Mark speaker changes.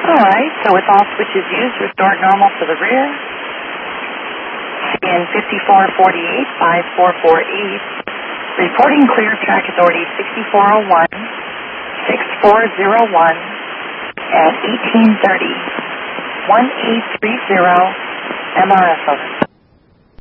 Speaker 1: All right, so with all switches used, restore normal to the rear. In 5448, 5448. Reporting clear, track authority 6401, 6401 at 1830, 1830, MRS over.